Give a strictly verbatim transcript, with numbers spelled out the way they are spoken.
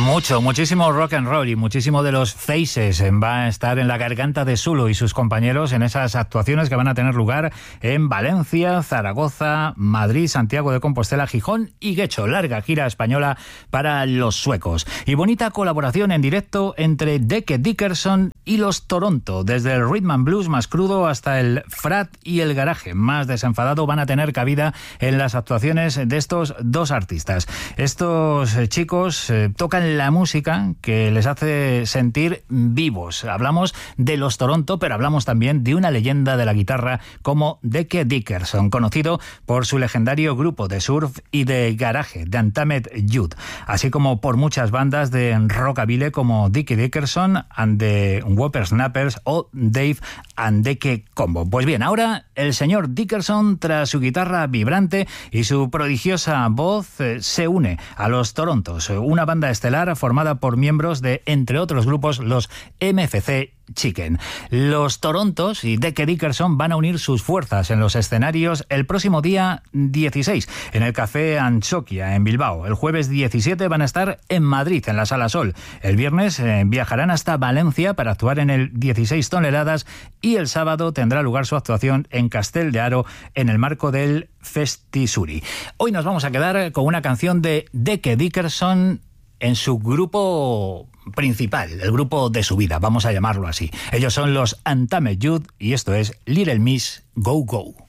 Mucho, muchísimo rock and roll y muchísimo de los Faces va a estar en la garganta de Zulu y sus compañeros en esas actuaciones que van a tener lugar en Valencia, Zaragoza, Madrid, Santiago de Compostela, Gijón y Guecho. Larga gira española para los suecos. Y bonita colaboración en directo entre Deke Dickerson y los Toronto. Desde el rhythm and blues más crudo hasta el frat y el garaje más desenfadado van a tener cabida en las actuaciones de estos dos artistas. Estos chicos eh, tocan la música que les hace sentir vivos. Hablamos de los Toronto, pero hablamos también de una leyenda de la guitarra como Deke Dickerson, conocido por su legendario grupo de surf y de garaje, The Untamed Youth, así como por muchas bandas de rockabilly como Dickie Dickerson and the Whippersnappers o Dave and Deke Combo. Pues bien, ahora el señor Dickerson, tras su guitarra vibrante y su prodigiosa voz, eh, se une a los Torontos, una banda estelar formada por miembros de, entre otros grupos, los M F C Chicken. Los Torontos y Deke Dickerson van a unir sus fuerzas en los escenarios el próximo día dieciséis en el Café Anchoquia en Bilbao. El jueves diecisiete van a estar en Madrid, en la Sala Sol. El viernes eh, viajarán hasta Valencia para actuar en el dieciséis toneladas y el sábado tendrá lugar su actuación en Castel de Aro en el marco del Festisuri. Hoy nos vamos a quedar con una canción de Deke Dickerson en su grupo principal, el grupo de su vida, vamos a llamarlo así. Ellos son los Untamed Youth y esto es Little Miss Go Go.